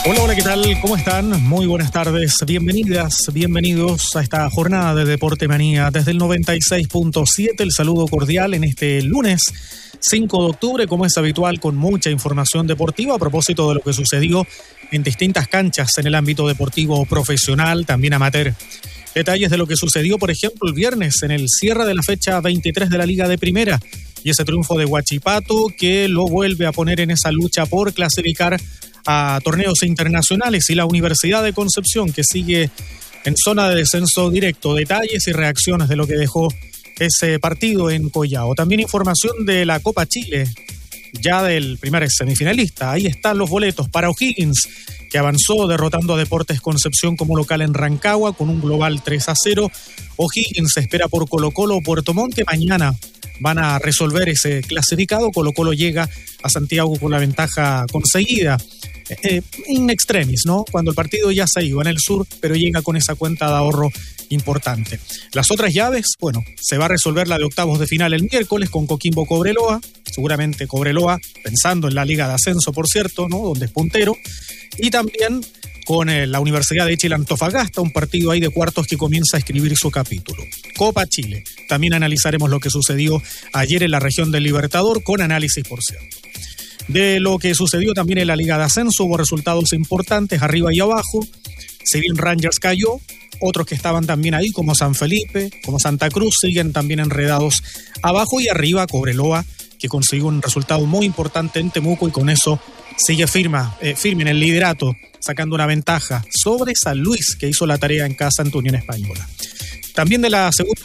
Hola, hola, ¿qué tal? ¿Cómo están? Muy buenas tardes. Bienvenidas, bienvenidos a esta jornada de Deporte Manía desde el 96.7. El saludo cordial en este lunes 5 de octubre, como es habitual, con mucha información deportiva a propósito de lo que sucedió en distintas canchas en el ámbito deportivo profesional, también amateur. Detalles de lo que sucedió, por ejemplo, el viernes en el cierre de la fecha 23 de la Liga de Primera y ese triunfo de Huachipato que lo vuelve a poner en esa lucha por clasificar a torneos internacionales, y la Universidad de Concepción que sigue en zona de descenso directo. Detalles y reacciones de lo que dejó ese partido en Collao. También información de la Copa Chile, ya del primer semifinalista. Ahí están los boletos para O'Higgins, que avanzó derrotando a Deportes Concepción como local en Rancagua con un global 3-0. O'Higgins se espera por Colo-Colo o Puerto Montt. Mañana van a resolver ese clasificado. Colo-Colo llega a Santiago con la ventaja conseguida in extremis, ¿no? Cuando el partido ya se iba en el sur, pero llega con esa cuenta de ahorro importante. Las otras llaves, bueno, se va a resolver la de octavos de final el miércoles con Coquimbo Cobreloa, seguramente Cobreloa pensando en la Liga de Ascenso, por cierto, ¿no? Donde es puntero, y también con la Universidad de Chile Antofagasta, un partido ahí de cuartos que comienza a escribir su capítulo. Copa Chile, también analizaremos lo que sucedió ayer en la región del Libertador, con análisis, por cierto. De lo que sucedió también en la Liga de Ascenso, hubo resultados importantes arriba y abajo. Si bien Rangers cayó, otros que estaban también ahí, como San Felipe, como Santa Cruz, siguen también enredados abajo, y arriba Cobreloa, que consiguió un resultado muy importante en Temuco y con eso sigue firme en el liderato, sacando una ventaja sobre San Luis, que hizo la tarea en casa ante Unión Española. También de la segunda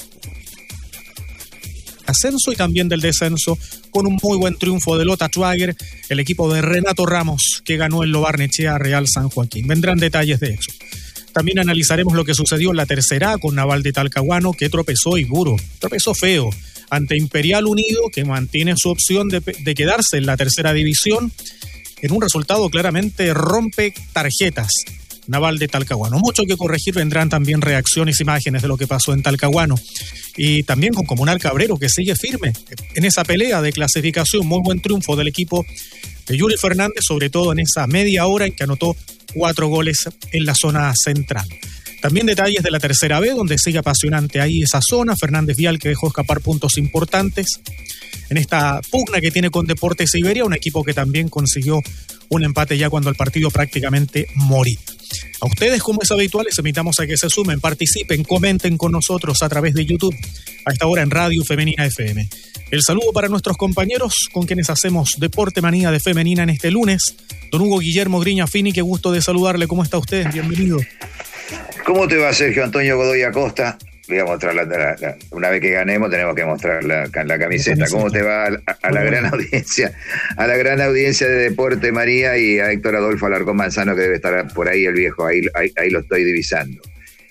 ascenso y también del descenso, con un muy buen triunfo de Lota Schwager, el equipo de Renato Ramos, que ganó en Lo Barnechea Real San Joaquín. Vendrán detalles de eso. También analizaremos lo que sucedió en la tercera con Naval de Talcahuano, que tropezó y duro, tropezó feo ante Imperial Unido, que mantiene su opción de quedarse en la tercera división, en un resultado claramente rompe tarjetas. Naval de Talcahuano. Mucho que corregir, vendrán también reacciones, imágenes de lo que pasó en Talcahuano. Y también con Comunal Cabrero, que sigue firme en esa pelea de clasificación. Muy buen triunfo del equipo de Yuri Fernández, sobre todo en esa media hora en que anotó 4 goles en la zona central. También detalles de la tercera B, donde sigue apasionante ahí esa zona. Fernández Vial, que dejó escapar puntos importantes en esta pugna que tiene con Deportes Iberia, un equipo que también consiguió un empate ya cuando el partido prácticamente moría. A ustedes, como es habitual, les invitamos a que se sumen, participen, comenten con nosotros a través de YouTube, a esta hora en Radio Femenina FM. El saludo para nuestros compañeros con quienes hacemos Deporte Manía de Femenina en este lunes. Don Hugo Guillermo Griña Fini, qué gusto de saludarle. ¿Cómo está usted? Bienvenido. ¿Cómo te va, Sergio Antonio Godoy Acosta? Voy a mostrar una vez que ganemos tenemos que mostrar la camiseta. ¿Cómo te va a la gran audiencia? A la gran audiencia de Deporte María y a Héctor Adolfo Alarcón Manzano, que debe estar por ahí el viejo, ahí lo estoy divisando.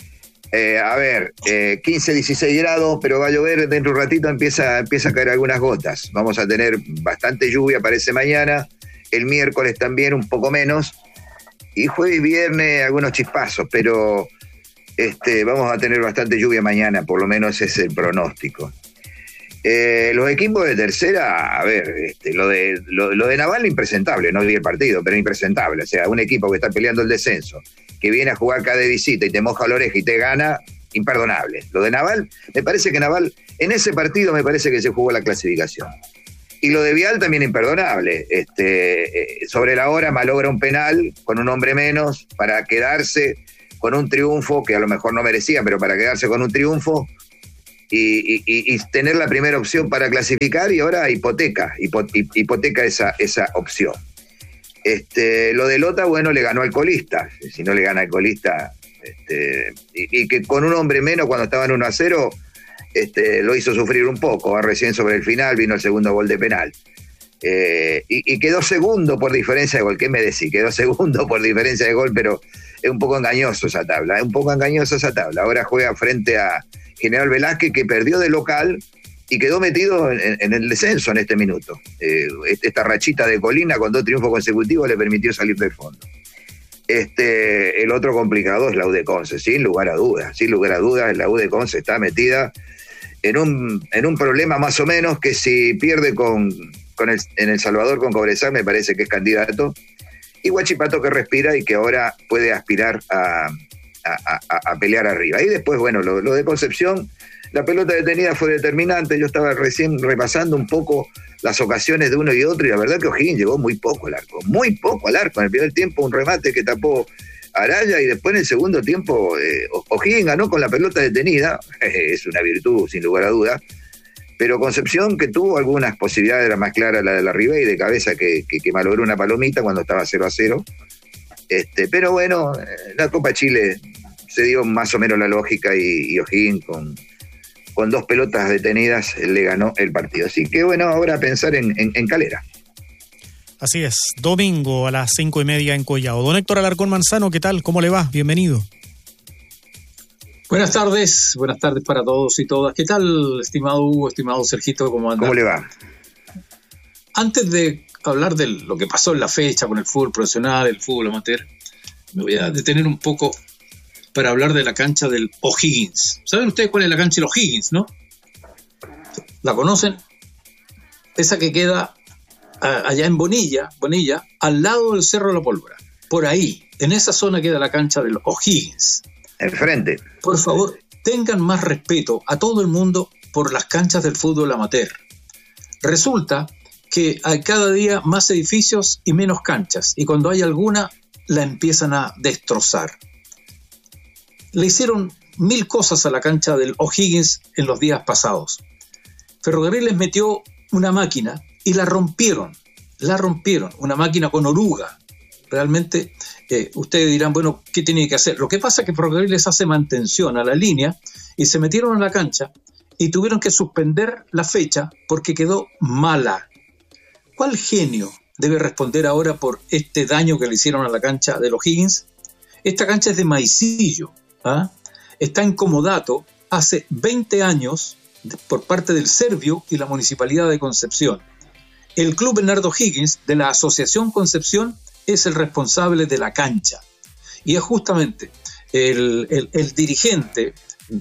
15, 16 grados, pero va a llover dentro de un ratito, empieza a caer algunas gotas. Vamos a tener bastante lluvia, parece mañana, el miércoles también un poco menos, y jueves y viernes algunos chispazos, pero vamos a tener bastante lluvia mañana, por lo menos es el pronóstico. Los equipos de tercera, a ver, lo de Naval impresentable, no vi el partido, pero impresentable. O sea, un equipo que está peleando el descenso, que viene a jugar acá de visita y te moja la oreja y te gana, imperdonable. Lo de Naval, me parece que Naval, en ese partido me parece que se jugó la clasificación. Y lo de Vial también imperdonable. Sobre la hora malogra un penal con un hombre menos para quedarse con un triunfo que a lo mejor no merecía, pero para quedarse con un triunfo y tener la primera opción para clasificar, y ahora hipoteca esa opción. Lo de Lota, bueno, le ganó al colista. Si no le gana al colista, y que con un hombre menos cuando estaban 1-0, lo hizo sufrir un poco. Recién sobre el final vino el segundo gol de penal. Y quedó segundo por diferencia de gol. ¿Qué me decís? Quedó segundo por diferencia de gol, pero es un poco engañoso esa tabla. Ahora juega frente a General Velázquez, que perdió de local y quedó metido en el descenso en este minuto. Esta rachita de Colina con 2 triunfos consecutivos le permitió salir del fondo. El otro complicado es la U de Conce, sin lugar a dudas, la U de Conce está metida en un problema más o menos, que si pierde en El Salvador con Cobresal, me parece que es candidato, y Huachipato que respira y que ahora puede aspirar a pelear arriba. Y después, bueno, lo de Concepción, la pelota detenida fue determinante. Yo estaba recién repasando un poco las ocasiones de uno y otro, y la verdad que O'Higgins llegó muy poco al arco. En el primer tiempo un remate que tapó Araya, y después en el segundo tiempo O'Higgins ganó con la pelota detenida. Es una virtud sin lugar a dudas, pero Concepción, que tuvo algunas posibilidades, era más clara la de la Ribey de cabeza que malogró una palomita cuando estaba 0-0. Pero bueno, la Copa Chile se dio más o menos la lógica, y O'Higgins con dos pelotas detenidas le ganó el partido. Así que bueno, ahora a pensar en Calera. Así es, domingo a las 5:30 en Collao. Don Héctor Alarcón Manzano, ¿qué tal? ¿Cómo le va? Bienvenido. Buenas tardes para todos y todas. ¿Qué tal, estimado Hugo, estimado Sergito? ¿Cómo andan? ¿Cómo le va? Antes de hablar de lo que pasó en la fecha con el fútbol profesional, el fútbol amateur, me voy a detener un poco para hablar de la cancha del O'Higgins. ¿Saben ustedes cuál es la cancha del O'Higgins, no? ¿La conocen? Esa que queda allá en Bonilla, al lado del Cerro de la Pólvora. Por ahí, en esa zona queda la cancha del O'Higgins. Enfrente. Por favor, tengan más respeto a todo el mundo por las canchas del fútbol amateur. Resulta que hay cada día más edificios y menos canchas, y cuando hay alguna, la empiezan a destrozar. Le hicieron 1000 cosas a la cancha del O'Higgins en los días pasados. Ferrocarriles metió una máquina y la rompieron, una máquina con oruga. Realmente ustedes dirán, bueno, ¿qué tiene que hacer? Lo que pasa es que Ferrocarriles hace mantención a la línea y se metieron en la cancha y tuvieron que suspender la fecha porque quedó mala. ¿Cuál genio debe responder ahora por este daño que le hicieron a la cancha de los O'Higgins? Esta cancha es de Maicillo, está en comodato hace 20 años por parte del Servio y la Municipalidad de Concepción. El Club Bernardo O'Higgins de la Asociación Concepción es el responsable de la cancha, y es justamente el dirigente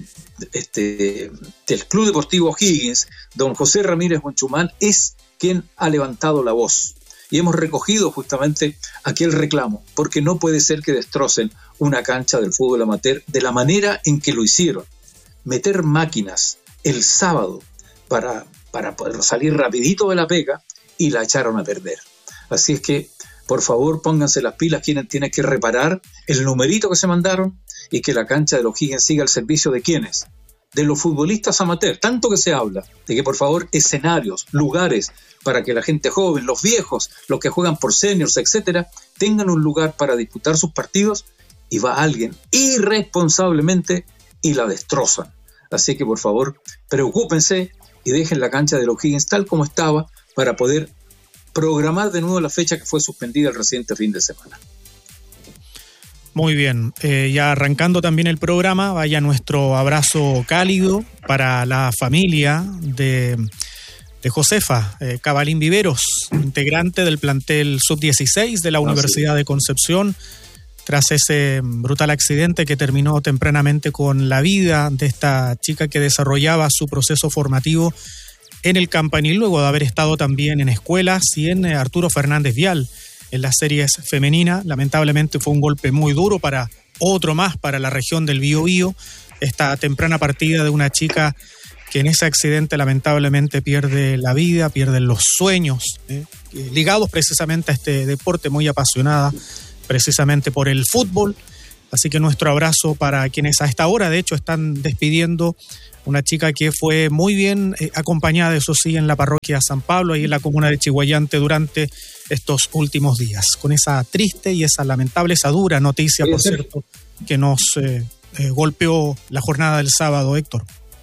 del Club Deportivo O'Higgins, don José Ramírez Bonchumán, es quien ha levantado la voz. Y hemos recogido justamente aquel reclamo, porque no puede ser que destrocen una cancha del fútbol amateur de la manera en que lo hicieron. Meter máquinas el sábado para poder salir rapidito de la pega, y la echaron a perder. Así es que, por favor, pónganse las pilas quienes tienen que reparar el numerito que se mandaron, y que la cancha de los O'Higgins siga al servicio de ¿quiénes? De los futbolistas amateur. Tanto que se habla de que, por favor, escenarios, lugares para que la gente joven, los viejos, los que juegan por seniors, etcétera, tengan un lugar para disputar sus partidos, y va alguien irresponsablemente y la destrozan. Así que, por favor, preocúpense y dejen la cancha de los O'Higgins tal como estaba para poder programar de nuevo la fecha que fue suspendida el reciente fin de semana. Muy bien, ya arrancando también el programa, vaya nuestro abrazo cálido para la familia de Josefa Cabalín Viveros, integrante del plantel sub-16 de la Universidad de Concepción, tras ese brutal accidente que terminó tempranamente con la vida de esta chica que desarrollaba su proceso formativo en el Campanil, luego de haber estado también en escuelas y en Arturo Fernández Vial, en las series femeninas. Lamentablemente fue un golpe muy duro para la región del Biobío, esta temprana partida de una chica que en ese accidente lamentablemente pierde la vida, pierde los sueños, ligados precisamente a este deporte, muy apasionada precisamente por el fútbol. Así que nuestro abrazo para quienes a esta hora, de hecho, están despidiendo una chica que fue muy bien acompañada, eso sí, en la parroquia San Pablo, ahí en la comuna de Chiguayante, durante estos últimos días, con esa triste y esa lamentable, esa dura noticia, por cierto, que nos golpeó la jornada del sábado, Héctor.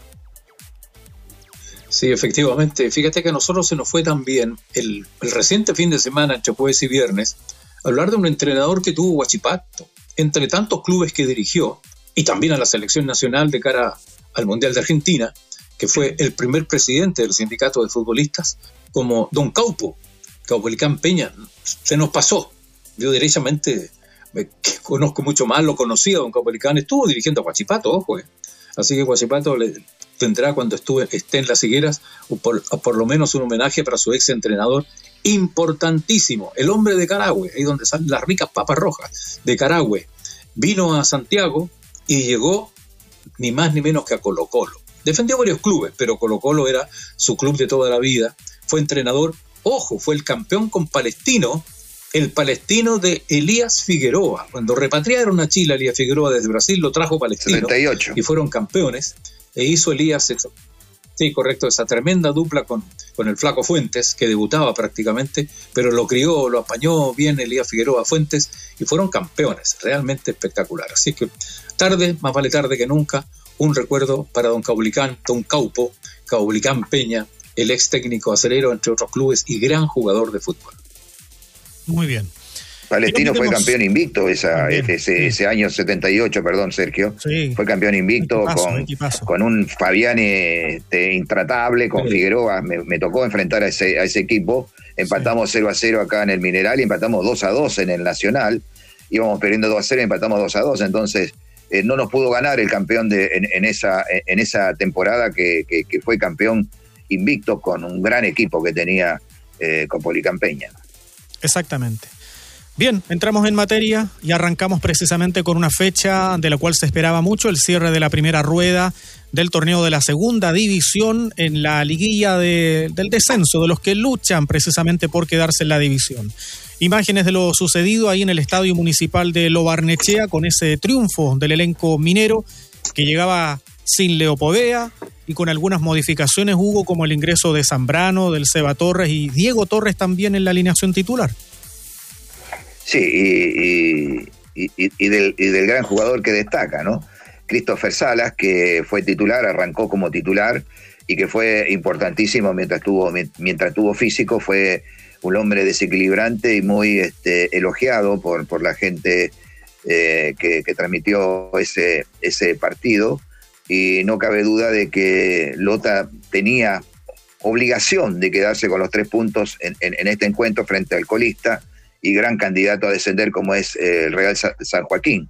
Sí, efectivamente. Fíjate que a nosotros se nos fue también el reciente fin de semana, entre jueves y viernes, hablar de un entrenador que tuvo Huachipato, entre tantos clubes que dirigió, y también a la selección nacional de cara al Mundial de Argentina, que fue el primer presidente del sindicato de futbolistas, como don Caupolicán Peña. Se nos pasó. Yo derechamente conozco mucho más, lo conocía don Caupolicán, estuvo dirigiendo a Huachipato, ojo. Así que Huachipato tendrá, cuando esté en las Higueras, por lo menos un homenaje para su ex entrenador importantísimo, el hombre de Carahue, ahí donde salen las ricas papas rojas de Carahue, vino a Santiago y llegó ni más ni menos que a Colo-Colo. Defendió varios clubes, pero Colo-Colo era su club de toda la vida. Fue entrenador, ojo, fue el campeón con Palestino, el palestino de Elías Figueroa. Cuando repatriaron a Chile, Elías Figueroa desde Brasil lo trajo Palestino 78. Y fueron campeones. E hizo Elías, sí, correcto, esa tremenda dupla con el Flaco Fuentes, que debutaba prácticamente, pero lo crió, lo apañó bien Elías Figueroa Fuentes y fueron campeones, realmente espectacular. Así que tarde, más vale tarde que nunca, un recuerdo para don Caupolicán, don Caupo, Caupolicán Peña, el ex técnico acelero, entre otros clubes, y gran jugador de fútbol. Muy bien. Palestino fue campeón invicto ese año 78, perdón, Sergio. Sí. Fue campeón invicto con un Fabiani intratable, con Figueroa. Me tocó enfrentar a ese equipo. Empatamos 0-0 acá en el Mineral y empatamos 2-2 en el Nacional. Íbamos perdiendo 2-0 y empatamos 2-2. Entonces, no nos pudo ganar el campeón en esa temporada que fue campeón invicto con un gran equipo que tenía Caupolicán Peña. Exactamente. Bien, entramos en materia y arrancamos precisamente con una fecha de la cual se esperaba mucho, el cierre de la primera rueda del torneo de la segunda división en la liguilla del descenso, de los que luchan precisamente por quedarse en la división. Imágenes de lo sucedido ahí en el Estadio Municipal de Lo Barnechea con ese triunfo del elenco minero que llegaba sin Leo Poveda y con algunas modificaciones, Hugo, como el ingreso de Zambrano, del Seba Torres y Diego Torres también en la alineación titular. Sí, y del gran jugador que destaca, ¿no? Christopher Salas, que fue titular, arrancó como titular y que fue importantísimo mientras tuvo físico, fue un hombre desequilibrante y muy elogiado por la gente que transmitió ese partido, y no cabe duda de que Lota tenía obligación de quedarse con los 3 puntos en este encuentro frente al colista y gran candidato a descender como es el Real San Joaquín.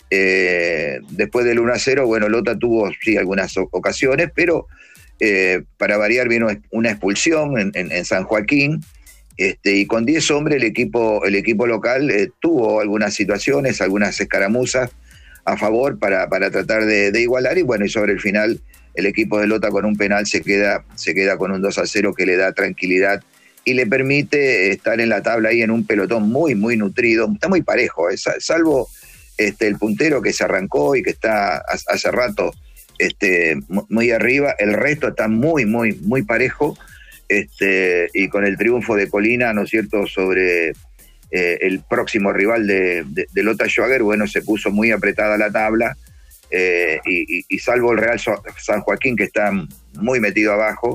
Después del 1-0, bueno, Lota tuvo sí algunas ocasiones, pero para variar vino una expulsión en San Joaquín, y con 10 hombres el equipo local tuvo algunas situaciones, algunas escaramuzas a favor para tratar de igualar, y bueno, y sobre el final el equipo de Lota con un penal se queda con un 2-0 que le da tranquilidad y le permite estar en la tabla ahí en un pelotón muy, muy nutrido. Está muy parejo, salvo el puntero que se arrancó y que está hace rato muy arriba. El resto está muy, muy, muy parejo. Y con el triunfo de Colina, ¿no es cierto?, sobre el próximo rival de Lota Schwager, bueno, se puso muy apretada la tabla. Y salvo el Real San Joaquín, que está muy metido abajo,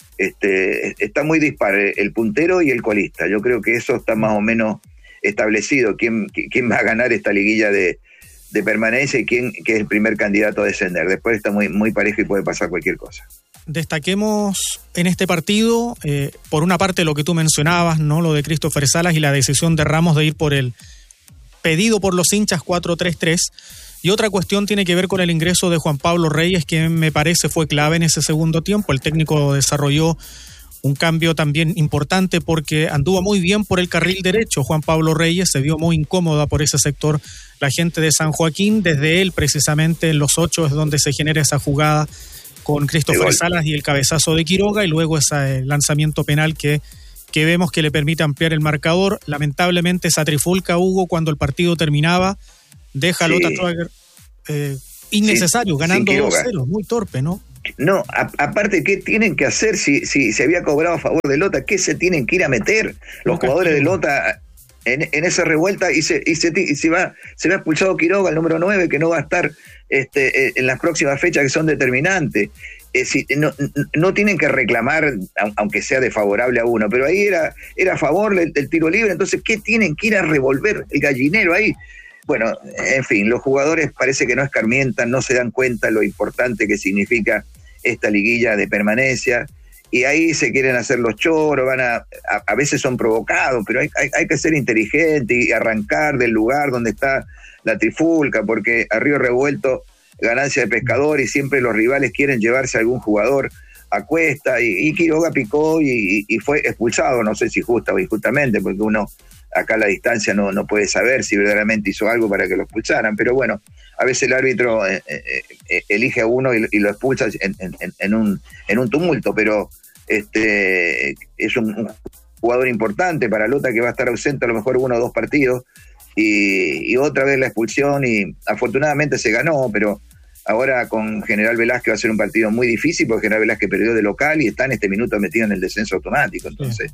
está muy dispar el puntero y el colista. Yo creo que eso está más o menos establecido, quién va a ganar esta liguilla de permanencia y quién que es el primer candidato a descender. Después está muy, muy parejo y puede pasar cualquier cosa. Destaquemos en este partido, por una parte lo que tú mencionabas, ¿no? Lo de Christopher Salas y la decisión de Ramos de ir por el pedido por los hinchas 4-3-3. Y otra cuestión tiene que ver con el ingreso de Juan Pablo Reyes, que me parece fue clave en ese segundo tiempo. El técnico desarrolló un cambio también importante porque anduvo muy bien por el carril derecho. Juan Pablo Reyes se vio muy incómoda por ese sector la gente de San Joaquín. Desde él, precisamente en los 8 es donde se genera esa jugada con Christopher Salas y el cabezazo de Quiroga, y luego ese lanzamiento penal que vemos que le permite ampliar el marcador. Lamentablemente esa trifulca, Hugo, cuando el partido terminaba, deja a Lota Schwager innecesario, ganando 2-0, muy torpe, ¿no? No, aparte, ¿qué tienen que hacer si se había cobrado a favor de Lota? ¿Qué se tienen que ir a meter los jugadores de Lota en esa revuelta? Y se va expulsado Quiroga, el número 9, que no va a estar en las próximas fechas que son determinantes. No tienen que reclamar, aunque sea desfavorable a uno, pero ahí era a favor del tiro libre. Entonces, ¿qué tienen que ir a revolver el gallinero ahí? Bueno, en fin, los jugadores parece que no escarmientan, no se dan cuenta lo importante que significa esta liguilla de permanencia, y ahí se quieren hacer los choros, a veces son provocados, pero hay que ser inteligente y arrancar del lugar donde está la trifulca, porque a río revuelto ganancia de pescador y siempre los rivales quieren llevarse a algún jugador a Cuesta, y Quiroga picó y fue expulsado, no sé si justa o injustamente, porque uno acá a la distancia no puede saber si verdaderamente hizo algo para que lo expulsaran, pero bueno, a veces el árbitro elige a uno y lo expulsa en un tumulto, pero es un jugador importante para Lota, que va a estar ausente a lo mejor 1 o 2 partidos, y otra vez la expulsión, y afortunadamente se ganó, pero ahora con General Velázquez va a ser un partido muy difícil, porque General Velázquez perdió de local y está en este minuto metido en el descenso automático, entonces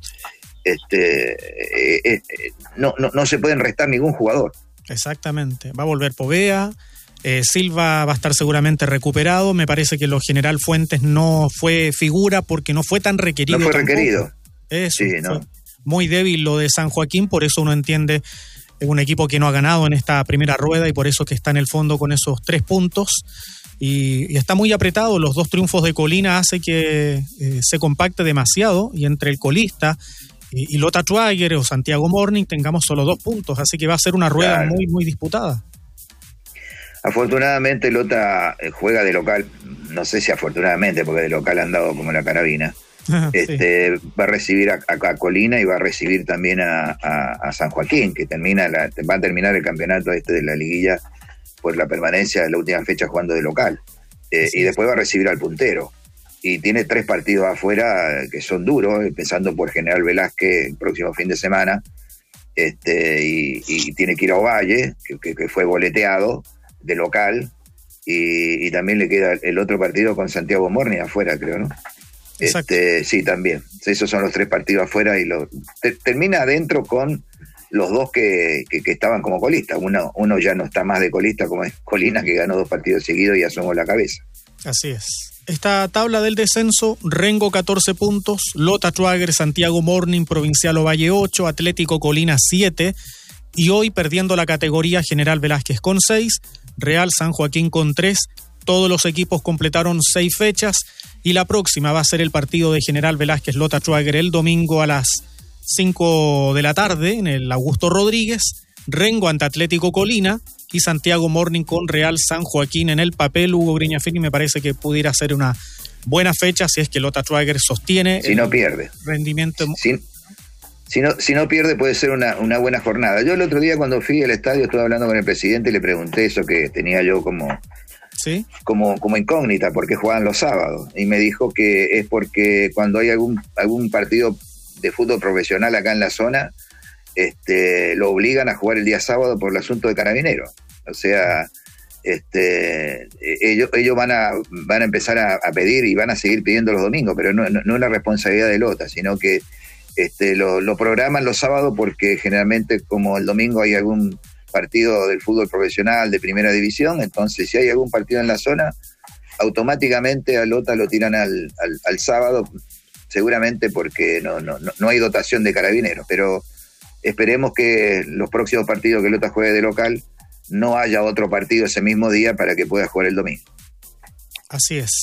no se pueden restar ningún jugador. Exactamente, va a volver Povea, Silva va a estar seguramente recuperado. Me parece que lo General Fuentes no fue figura porque no fue tan requerido. No fue tampoco. Requerido. Eso, sí, ¿no? Fue muy débil lo de San Joaquín, por eso uno entiende un equipo que no ha ganado en esta primera rueda y por eso que está en el fondo con esos 3 puntos. Y está muy apretado. Los 2 triunfos de Colina hace que se compacte demasiado, y entre el colista y Lota Schwager o Santiago Morning tengamos solo 2 puntos, así que va a ser una rueda muy, muy disputada. Afortunadamente Lota juega de local, no sé si afortunadamente, porque de local han dado como la carabina. Sí. Va a recibir a Colina y va a recibir también a San Joaquín, que va a terminar el campeonato de la liguilla por la permanencia de la última fecha jugando de local. Y después va a recibir al puntero. Y tiene 3 partidos afuera que son duros, empezando por General Velázquez el próximo fin de semana, y tiene que ir a Ovalle, que fue boleteado de local, y también le queda el otro partido con Santiago Morning afuera, creo, ¿no? Sí, también. Esos son los 3 partidos afuera, y termina adentro con los 2 que estaban como colistas. Uno ya no está más de colista, como es Colina, que ganó 2 partidos seguidos y asomó la cabeza. Así es. Esta tabla del descenso: Rengo 14 puntos, Lota Schwager, Santiago Morning, Provincial Ovalle 8, Atlético Colina 7, y hoy perdiendo la categoría General Velázquez con 6, Real San Joaquín con 3. Todos los equipos completaron 6 fechas, y la próxima va a ser el partido de General Velázquez Lota Schwager el domingo a las 5 de la tarde en el Augusto Rodríguez, Rengo ante Atlético Colina y Santiago Morning con Real San Joaquín. En el papel, Hugo Griñafini, me parece que pudiera ser una buena fecha si es que Lota Schwager sostiene si no pierde rendimiento. Si no pierde, puede ser una buena jornada. Yo el otro día cuando fui al estadio estuve hablando con el presidente y le pregunté eso que tenía yo como incógnita, por qué juegan los sábados, y me dijo que es porque cuando hay algún partido de fútbol profesional acá en la zona, lo obligan a jugar el día sábado por el asunto de Carabineros. O sea, ellos van a empezar a pedir y van a seguir pidiendo los domingos, pero no es la responsabilidad de Lota, sino que lo programan los sábados porque generalmente, como el domingo hay algún partido del fútbol profesional de primera división, entonces si hay algún partido en la zona, automáticamente a Lota lo tiran al sábado, seguramente porque no hay dotación de Carabineros, pero esperemos que los próximos partidos que Lota juegue de local no haya otro partido ese mismo día para que pueda jugar el domingo. Así es.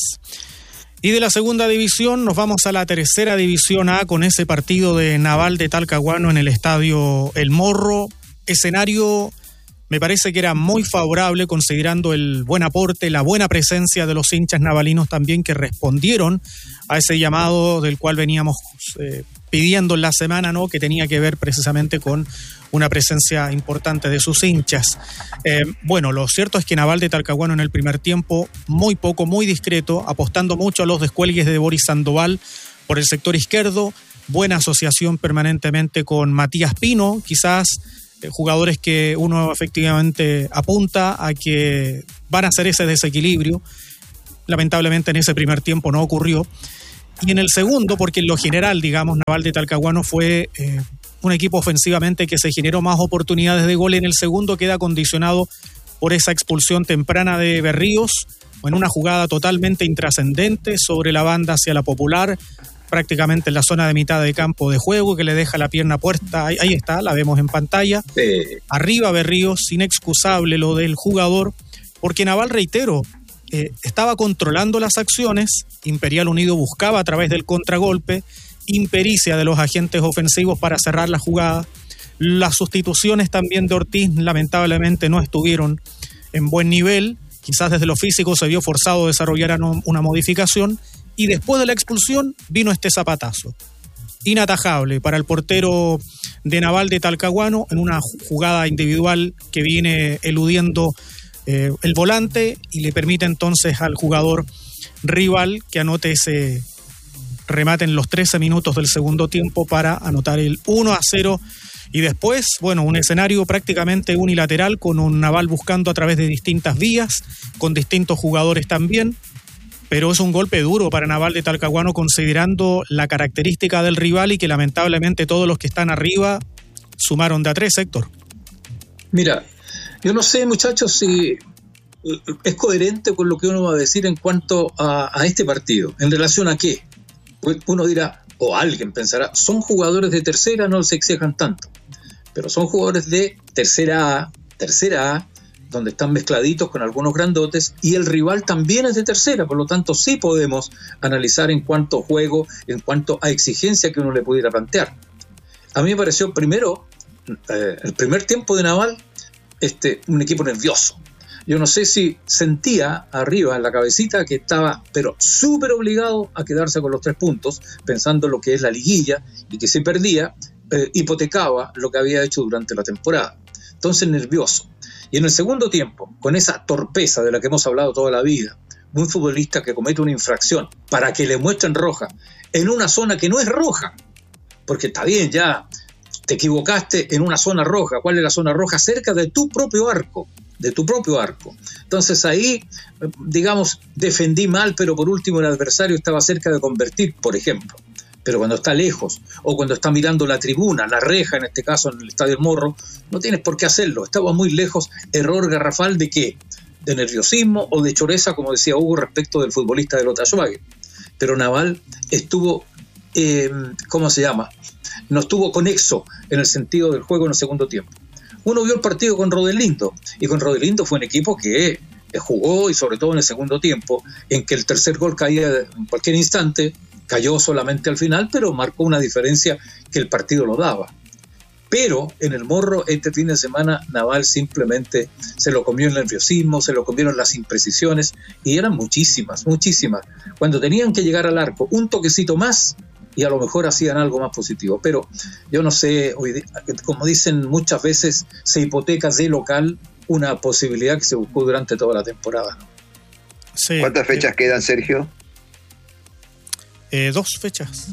Y de la segunda división nos vamos a la tercera división A con ese partido de Naval de Talcahuano en el estadio El Morro. Escenario me parece que era muy favorable considerando el buen aporte, la buena presencia de los hinchas navalinos también, que respondieron a ese llamado del cual veníamos pidiendo en la semana, ¿no? Que tenía que ver precisamente con una presencia importante de sus hinchas. Bueno, lo cierto es que Naval de Talcahuano en el primer tiempo, muy poco, muy discreto, apostando mucho a los descuelgues de Boris Sandoval por el sector izquierdo, buena asociación permanentemente con Matías Pino, quizás jugadores que uno efectivamente apunta a que van a hacer ese desequilibrio. Lamentablemente en ese primer tiempo no ocurrió. Y en el segundo, porque en lo general, digamos, Naval de Talcahuano fue un equipo ofensivamente que se generó más oportunidades de gol, en el segundo queda condicionado por esa expulsión temprana de Berríos, en una jugada totalmente intrascendente sobre la banda hacia la Popular, prácticamente en la zona de mitad de campo de juego, que le deja la pierna puesta. Ahí está, la vemos en pantalla. Sí. Arriba Berríos, inexcusable lo del jugador, porque Naval, reitero, estaba controlando las acciones. Imperial Unido buscaba a través del contragolpe, impericia de los agentes ofensivos para cerrar la jugada. Las sustituciones también de Ortiz lamentablemente no estuvieron en buen nivel. Quizás desde lo físico se vio forzado a desarrollar una modificación, y después de la expulsión vino este zapatazo. Inatajable para el portero de Naval de Talcahuano en una jugada individual que viene eludiendo el volante y le permite entonces al jugador rival que anote ese remate en los 13 minutos del segundo tiempo para anotar el 1-0. Y después, bueno, un escenario prácticamente unilateral con un Naval buscando a través de distintas vías, con distintos jugadores también, pero es un golpe duro para Naval de Talcahuano considerando la característica del rival y que lamentablemente todos los que están arriba sumaron de a 3, Héctor. Mira, yo no sé, muchachos, si es coherente con lo que uno va a decir en cuanto a este partido. ¿En relación a qué? Uno dirá, o alguien pensará, son jugadores de tercera, no se exijan tanto. Pero son jugadores de tercera A, donde están mezcladitos con algunos grandotes, y el rival también es de tercera, por lo tanto sí podemos analizar en cuanto a juego, en cuanto a exigencia que uno le pudiera plantear. A mí me pareció primero, el primer tiempo de Naval, un equipo nervioso. Yo no sé si sentía arriba en la cabecita que estaba, pero súper obligado a quedarse con los 3 puntos, pensando en lo que es la liguilla, y que si perdía, hipotecaba lo que había hecho durante la temporada. Entonces nervioso. Y en el segundo tiempo, con esa torpeza de la que hemos hablado toda la vida, un futbolista que comete una infracción para que le muestren roja en una zona que no es roja, porque está bien, ya te equivocaste en una zona roja. ¿Cuál es la zona roja? Cerca de tu propio arco. Entonces ahí, digamos, defendí mal, pero por último el adversario estaba cerca de convertir, por ejemplo. Pero cuando está lejos, o cuando está mirando la tribuna, la reja, en este caso en el Estadio Morro, no tienes por qué hacerlo. Estaba muy lejos. Error garrafal ¿de qué? De nerviosismo o de choreza, como decía Hugo, respecto del futbolista de Lota-Schwager. Pero Naval estuvo, no estuvo conexo en el sentido del juego en el segundo tiempo. Uno vio el partido con Rodelindo, y con Rodelindo fue un equipo que jugó, y sobre todo en el segundo tiempo, en que el tercer gol caía en cualquier instante, cayó solamente al final, pero marcó una diferencia que el partido lo daba. Pero en el Morro, este fin de semana, Naval simplemente se lo comió el nerviosismo, se lo comieron las imprecisiones, y eran muchísimas. Cuando tenían que llegar al arco, un toquecito más, y a lo mejor hacían algo más positivo. Pero yo no sé, como dicen muchas veces, se hipoteca de local una posibilidad que se buscó durante toda la temporada. Sí. ¿Cuántas fechas quedan, Sergio? 2 fechas.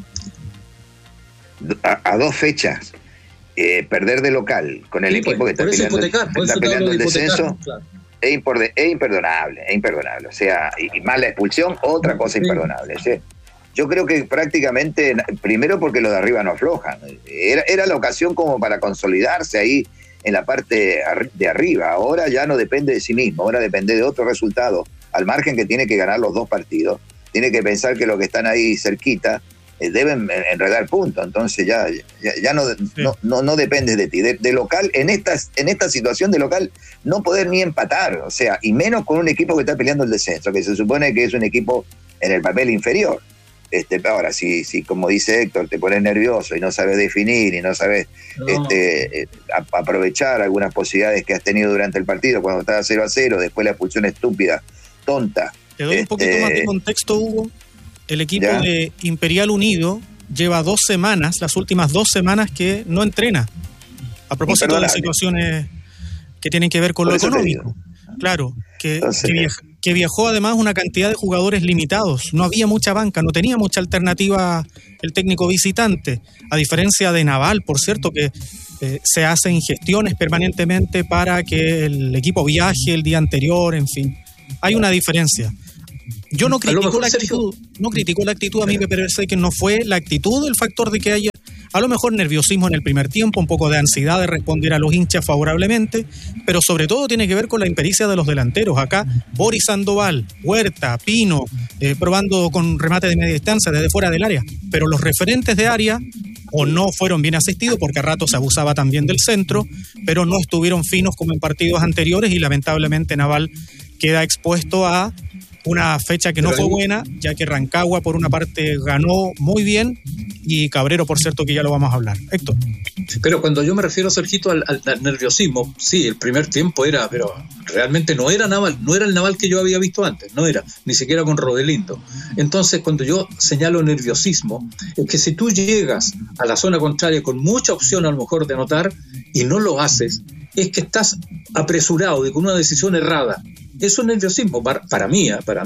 A 2 fechas. Perder de local con el equipo que está peleando el descenso, claro. Es imperdonable. O sea, y más la expulsión, otra cosa imperdonable. ¿Sí? Yo creo que prácticamente, primero porque los de arriba no aflojan. Era la ocasión como para consolidarse ahí en la parte de arriba. Ahora ya no depende de sí mismo, ahora depende de otro resultado. Al margen que tiene que ganar los 2 partidos, tiene que pensar que los que están ahí cerquita deben enredar puntos. Entonces ya no depende de ti. De local, en esta situación de local, no poder ni empatar, o sea, y menos con un equipo que está peleando el descenso, que se supone que es un equipo en el papel inferior. Ahora, si como dice Héctor, te pones nervioso y no sabes definir y no sabes aprovechar algunas posibilidades que has tenido durante el partido cuando estaba 0-0, después la expulsión estúpida, tonta. Te doy un poquito más de contexto, Hugo. El equipo de Imperial Unido lleva 2 semanas, las últimas 2 semanas que no entrena. A propósito de las situaciones que tienen que ver con lo económico. Claro, que viajó además una cantidad de jugadores limitados. No había mucha banca, no tenía mucha alternativa el técnico visitante. A diferencia de Naval, por cierto, que se hacen gestiones permanentemente para que el equipo viaje el día anterior, en fin. Hay una diferencia. Yo no critico la actitud, a mí me parece que no fue la actitud el factor de que haya a lo mejor nerviosismo en el primer tiempo, un poco de ansiedad de responder a los hinchas favorablemente, pero sobre todo tiene que ver con la impericia de los delanteros. Acá Boris Sandoval, Huerta, Pino, probando con remate de media distancia desde fuera del área, pero los referentes de área o no fueron bien asistidos porque a ratos se abusaba también del centro, pero no estuvieron finos como en partidos anteriores y lamentablemente Naval queda expuesto a Una fecha que no fue buena, ya que Rancagua por una parte ganó muy bien y Cabrero, por cierto, que ya lo vamos a hablar. Héctor. Pero cuando yo me refiero, Sergito, al nerviosismo, sí, el primer tiempo era, pero realmente no era Naval, no era el Naval que yo había visto antes, no era, ni siquiera con Rodelindo. Entonces, cuando yo señalo nerviosismo, es que si tú llegas a la zona contraria con mucha opción a lo mejor de anotar y no lo haces, es que estás apresurado y con una decisión errada. Eso es nerviosismo, para mí.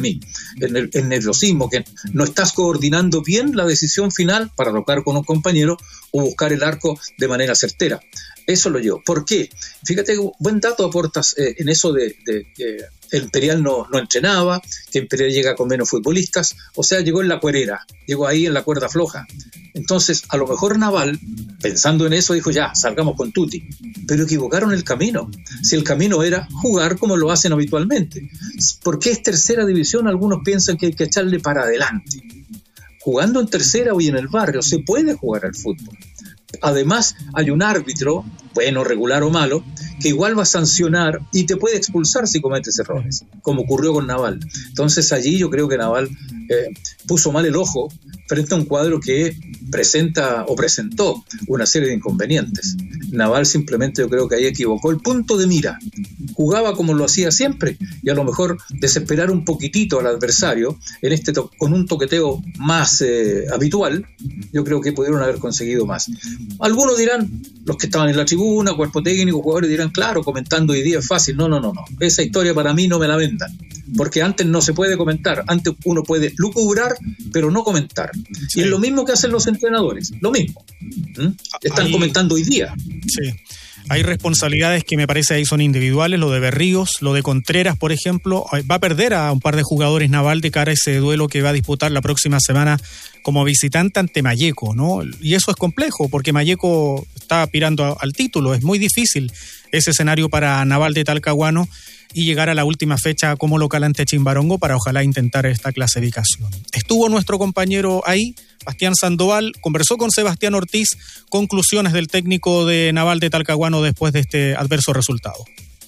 El nerviosismo, que no estás coordinando bien la decisión final para tocar con un compañero o buscar el arco de manera certera. Eso lo llevo. ¿Por qué? Fíjate, buen dato aportas en eso de el Imperial no entrenaba, que Imperial llega con menos futbolistas, o sea, llegó en la cuerera, llegó ahí en la cuerda floja. Entonces, a lo mejor Naval, pensando en eso, dijo ya, salgamos con Tuti. Pero equivocaron el camino. Si el camino era jugar como lo hacen habitualmente. Porque es tercera división, algunos piensan que hay que echarle para adelante. Jugando en tercera o en el barrio, se puede jugar al fútbol. Además, hay un árbitro, bueno, regular o malo, que igual va a sancionar y te puede expulsar si cometes errores, como ocurrió con Naval. Entonces allí yo creo que Naval puso mal el ojo frente a un cuadro que presentó una serie de inconvenientes. Naval simplemente yo creo que ahí equivocó el punto de mira. Jugaba como lo hacía siempre y a lo mejor desesperar un poquitito al adversario con un toqueteo más habitual, yo creo que pudieron haber conseguido más. Algunos dirán, los que estaban en la tribuna, cuerpo técnico, jugadores dirán, claro, comentando hoy día es fácil. No. Esa historia para mí no me la vendan. Porque antes no se puede comentar. Antes uno puede lucubrar, pero no comentar. Sí. Y es lo mismo que hacen los entrenadores. Lo mismo. Están comentando hoy día. Sí. Hay responsabilidades que me parece ahí son individuales, lo de Berríos, lo de Contreras, por ejemplo. Va a perder a un par de jugadores Naval de cara a ese duelo que va a disputar la próxima semana como visitante ante Malleco, ¿no? Y eso es complejo porque Malleco está aspirando al título. Es muy difícil ese escenario para Naval de Talcahuano y llegar a la última fecha como local ante Chimbarongo para ojalá intentar esta clasificación. Estuvo nuestro compañero ahí, Bastián Sandoval, conversó con Sebastián Ortiz, conclusiones del técnico de Naval de Talcahuano después de este adverso resultado.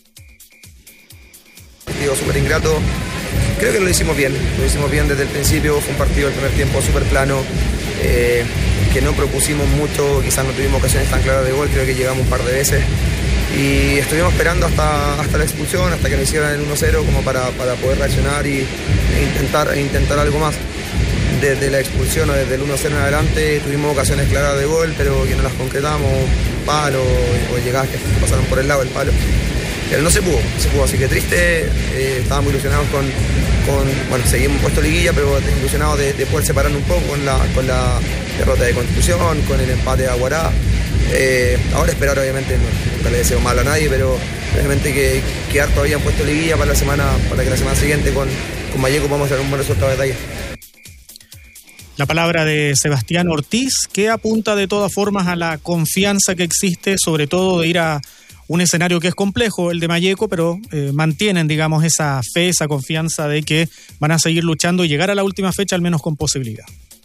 Partido súper ingrato, creo que lo hicimos bien desde el principio, fue un partido del primer tiempo súper plano, que no propusimos mucho, quizás no tuvimos ocasiones tan claras de gol, creo que llegamos un par de veces. Y estuvimos esperando hasta la expulsión, hasta que nos hicieran el 1-0 como para poder reaccionar e intentar algo más. Desde la expulsión o desde el 1-0 en adelante tuvimos ocasiones claras de gol, pero que no las concretamos, palo o llegadas que pasaron por el lado del palo. Pero no se pudo, así que triste, estábamos ilusionados bueno, seguimos puesto liguilla, pero ilusionados de poder separarnos un poco con la derrota de Constitución, con el empate de Aguará. Ahora esperar, obviamente, nunca le deseo mal a nadie, pero obviamente que quedar todavía en puesto liguilla para que la semana siguiente con Malleco podamos hacer un buen resultado de talla. La palabra de Sebastián Ortiz, que apunta de todas formas a la confianza que existe, sobre todo de ir a un escenario que es complejo, el de Malleco, pero mantienen, digamos, esa fe, esa confianza de que van a seguir luchando y llegar a la última fecha al menos con posibilidad.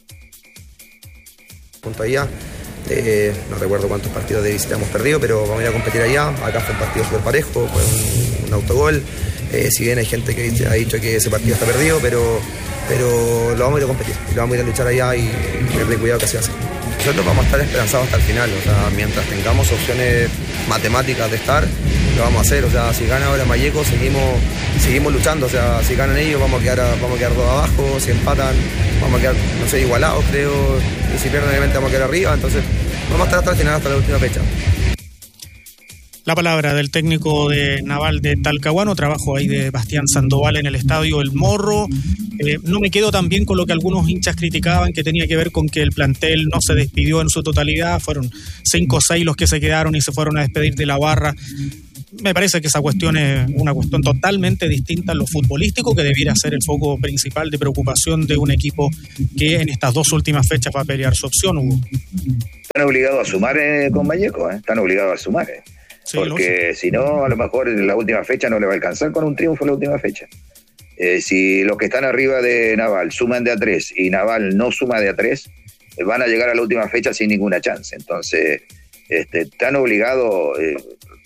Punto allá. No recuerdo cuántos partidos de visita hemos perdido, pero vamos a ir a competir allá. Acá fue un partido súper parejo, fue un autogol. Si bien hay gente que ha dicho que ese partido está perdido, pero lo vamos a ir a competir, y lo vamos a ir a luchar allá y tener cuidado que así va a ser. Nosotros vamos a estar esperanzados hasta el final, o sea, mientras tengamos opciones matemáticas de estar, lo vamos a hacer. O sea, si gana ahora Malleco, seguimos luchando. O sea, si ganan ellos, vamos a quedar dos abajo. Si empatan, vamos a quedar, no sé, igualados, creo. Y si pierden, obviamente vamos a quedar arriba. Entonces, vamos a estar hasta el final, hasta la última fecha. La palabra del técnico de Naval de Talcahuano, trabajo ahí de Bastián Sandoval en el estadio El Morro. No me quedo tan bien con lo que algunos hinchas criticaban, que tenía que ver con que el plantel no se despidió en su totalidad. Fueron 5 o 6 los que se quedaron y se fueron a despedir de la barra. Me parece que esa cuestión es una cuestión totalmente distinta a lo futbolístico, que debiera ser el foco principal de preocupación de un equipo que en estas 2 últimas fechas va a pelear su opción, Hugo. Están obligados a sumar con Malleco, están obligados a sumar. Sí, porque si no, a lo mejor en la última fecha no le va a alcanzar con un triunfo en la última fecha. Si los que están arriba de Naval suman de a 3 y Naval no suma de a 3, van a llegar a la última fecha sin ninguna chance. Entonces, están obligados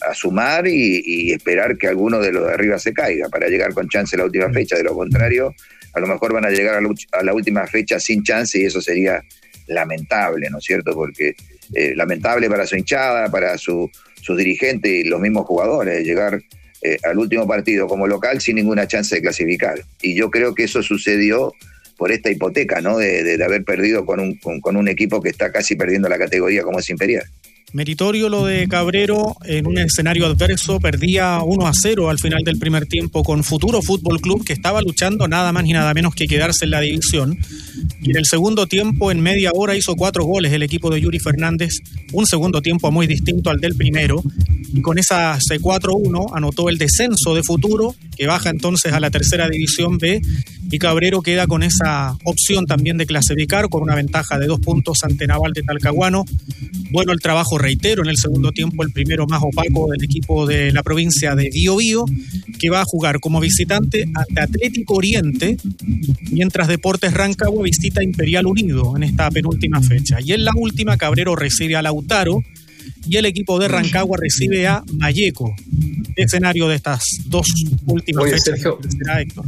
a sumar y esperar que alguno de los de arriba se caiga para llegar con chance a la última fecha. De lo contrario, a lo mejor van a llegar a la última fecha sin chance, y eso sería lamentable, ¿no es cierto? Porque lamentable para su hinchada, para sus dirigentes y los mismos jugadores, llegar al último partido como local sin ninguna chance de clasificar. Y yo creo que eso sucedió por esta hipoteca, ¿no? De haber perdido con un equipo que está casi perdiendo la categoría como es Imperial. Meritorio lo de Cabrero, en un escenario adverso, perdía 1-0 al final del primer tiempo con Futuro Fútbol Club, que estaba luchando nada más ni nada menos que quedarse en la división. Y en el segundo tiempo, en media hora, hizo 4 goles el equipo de Yuri Fernández, un segundo tiempo muy distinto al del primero. Y con esa C4-1 anotó el descenso de Futuro, que baja entonces a la tercera división B, y Cabrero queda con esa opción también de clasificar, con una ventaja de 2 puntos ante Naval de Talcahuano. Bueno, el trabajo, reitero, en el segundo tiempo, el primero más opaco del equipo de la provincia de Biobío, que va a jugar como visitante ante Atlético Oriente, mientras Deportes Rancagua visita Imperial Unido en esta penúltima fecha. Y en la última, Cabrero recibe a Lautaro y el equipo de Rancagua recibe a Malleco. Escenario de estas dos últimas fechas. Sergio, Héctor.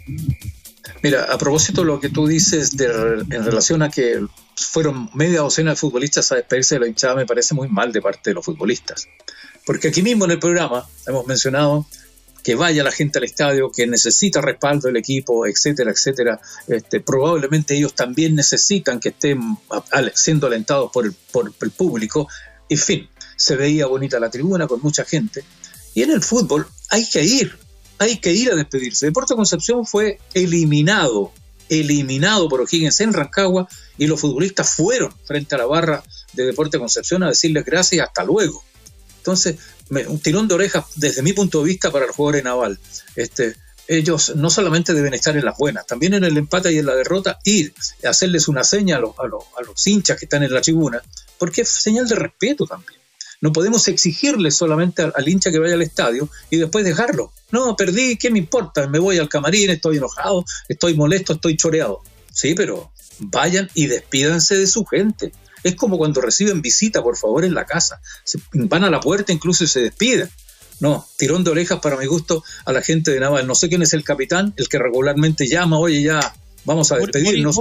Mira, a propósito de lo que tú dices en relación a que fueron media docena de futbolistas a despedirse de la hinchada, me parece muy mal de parte de los futbolistas. Porque aquí mismo en el programa hemos mencionado que vaya la gente al estadio, que necesita respaldo del equipo, etcétera, etcétera. Probablemente ellos también necesitan que estén siendo alentados por el público. En fin, se veía bonita la tribuna con mucha gente. Y en el fútbol hay que ir a despedirse. Deportes Concepción fue eliminado por O'Higgins en Rancagua, y los futbolistas fueron frente a la barra de Deportes Concepción a decirles gracias y hasta luego. Entonces, un tirón de orejas desde mi punto de vista para el jugador de Naval. Ellos no solamente deben estar en las buenas, también en el empate y en la derrota, ir a hacerles una seña a los hinchas que están en la tribuna, porque es señal de respeto también. No podemos exigirle solamente al hincha que vaya al estadio y después dejarlo. No, perdí, ¿qué me importa? Me voy al camarín, estoy enojado, estoy molesto, estoy choreado. Sí, pero vayan y despídanse de su gente. Es como cuando reciben visita, por favor, en la casa. Van a la puerta incluso y se despiden. No, tirón de orejas para mi gusto a la gente de Naval. No sé quién es el capitán, el que regularmente llama, oye, ya vamos a despedirnos.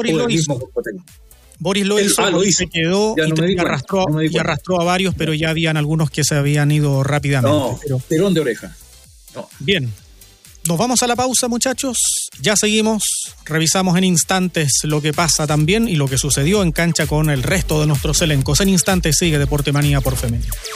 Boris lo hizo, se quedó y arrastró a varios, pero ya habían algunos que se habían ido rápidamente. No, tirón de oreja. No. Bien, nos vamos a la pausa, muchachos. Ya seguimos, revisamos en instantes lo que pasa también y lo que sucedió en cancha con el resto de nuestros elencos. En instantes sigue Deporte Manía por Femenino.